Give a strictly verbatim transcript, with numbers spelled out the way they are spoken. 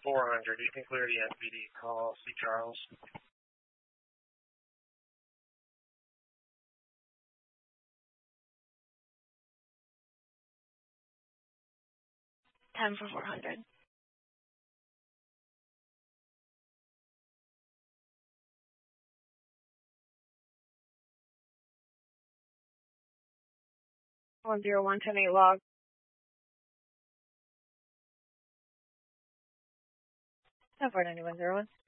four hundred. You can clear the N P D. Call C. Charles. ten for four hundred. one zero one ten eight log. ten four ninety one zero one.